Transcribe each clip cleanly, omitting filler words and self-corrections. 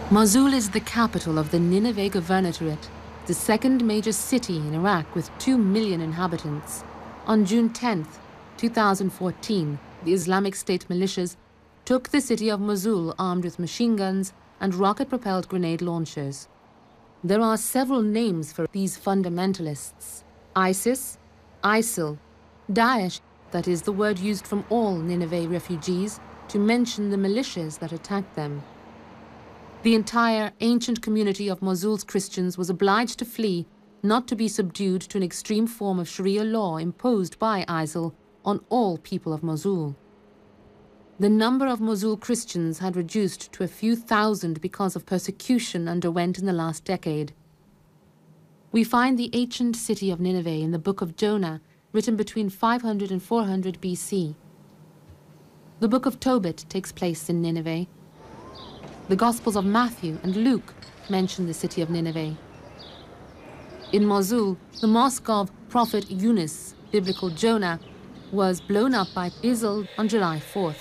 Mosul is the capital of the Nineveh Governorate, the second major city in Iraq with 2 million inhabitants. On June 10, 2014, the Islamic State militias took the city of Mosul armed with machine guns and rocket-propelled grenade launchers. There are several names for these fundamentalists: ISIS, ISIL, Daesh, that is the word used from all Nineveh refugees to mention the militias that attacked them. The entire ancient community of Mosul's Christians was obliged to flee, not to be subdued to an extreme form of Sharia law imposed by ISIL on all people of Mosul. The number of Mosul Christians had reduced to a few thousand because of persecution underwent in the last decade. We find the ancient city of Nineveh in the Book of Jonah, written between 500 and 400 BC. The Book of Tobit takes place in Nineveh. The Gospels of Matthew and Luke mention the city of Nineveh. In Mosul, the mosque of Prophet Yunus, biblical Jonah, was blown up by ISIL on July 4th.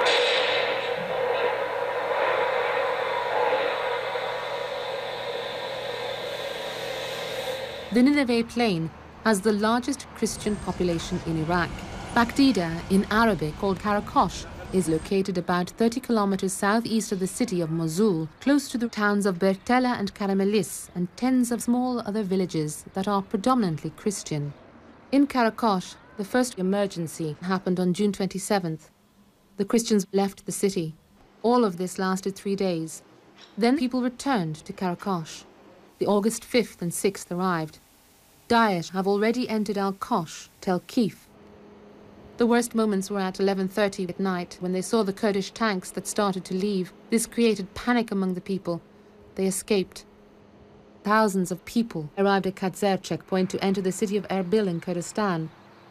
The Nineveh Plain has the largest Christian population in Iraq. Bakdida, in Arabic called Karakosh, is located about 30 kilometers southeast of the city of Mosul, close to the towns of Bertella and Karamelis and tens of small other villages that are predominantly Christian. In Karakosh, the first emergency happened on June 27th. The Christians left the city. All of this lasted 3 days. Then people returned to Karakosh. The August 5th and 6th arrived. Daesh have already entered Al-Kosh, Tel Kif. The worst moments were at 11:30 at night when they saw the Kurdish tanks that started to leave. This created panic among the people. They escaped. Thousands of people arrived at Kadzer checkpoint to enter the city of Erbil in Kurdistan.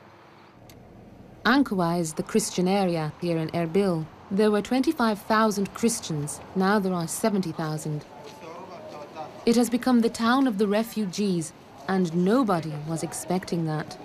Ankawa is the Christian area here in Erbil. There were 25,000 Christians. Now there are 70,000. It has become the town of the refugees, and nobody was expecting that.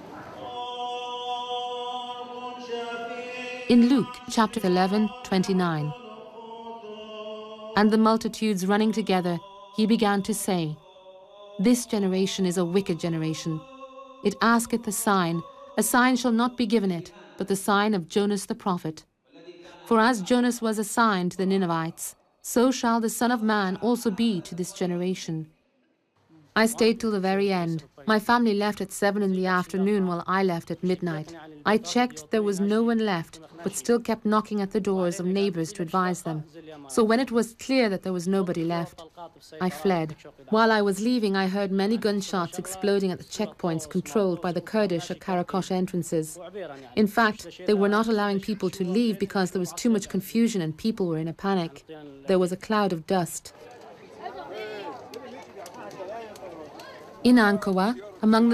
In Luke chapter 11:29, and the multitudes running together, he began to say, "This generation is a wicked generation. It asketh a sign shall not be given it, but the sign of Jonas the prophet. For as Jonas was a sign to the Ninevites, so shall the Son of Man also be to this generation." I stayed till the very end. My family left at 7 in the afternoon while I left at midnight. I checked, there was no one left, but still kept knocking at the doors of neighbors to advise them. So when it was clear that there was nobody left, I fled. While I was leaving, I heard many gunshots exploding at the checkpoints controlled by the Kurdish at Karakosh entrances. In fact, they were not allowing people to leave because there was too much confusion and people were in a panic. There was a cloud of dust. In Ankawa, among the